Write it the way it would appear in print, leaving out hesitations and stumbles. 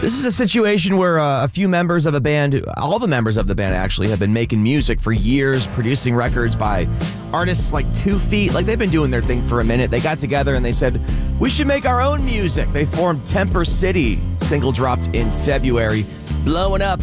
This is a situation where a few members of a band, all the members of the band actually, have been making music for years, producing records by artists like 2 Feet. Like, they've been doing their thing for a minute. They got together and they said, we should make our own music. They formed Temper City. Single dropped in February, blowing up